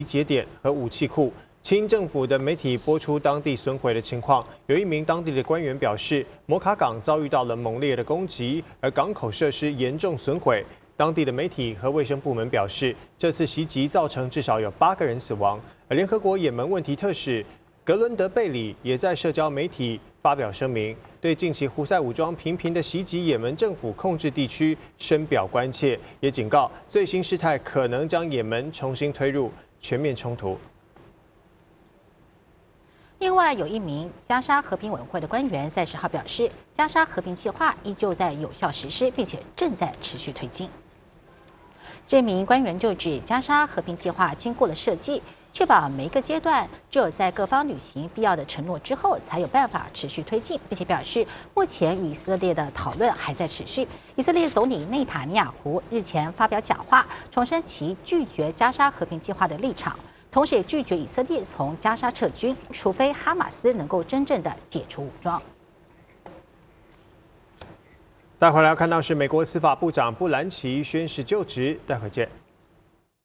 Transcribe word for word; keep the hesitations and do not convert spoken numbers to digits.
节点和武器库。亲政府的媒体播出当地损毁的情况，有一名当地的官员表示，摩卡港遭遇到了猛烈的攻击，而港口设施严重损毁。当地的媒体和卫生部门表示，这次袭击造成至少有八个人死亡。而联合国也门问题特使格伦德贝里也在社交媒体发表声明，对近期胡塞武装频频的袭击也门政府控制地区深表关切，也警告最新事态可能将也门重新推入全面冲突。 另外，有一名加沙和平委员会的官员在十号表示，加沙和平计划依旧在有效实施，并且正在持续推进。这名官员就指，加沙和平计划经过了设计，确保每一个阶段只有在各方履行必要的承诺之后，才有办法持续推进，并且表示，目前与以色列的讨论还在持续。以色列总理内塔尼亚胡日前发表讲话，重申其拒绝加沙和平计划的立场。同时也拒绝以色列从加沙撤军，除非哈马斯能够真正的解除武装。 待会儿来看到是美国司法部长布兰奇宣誓就职，待会儿见。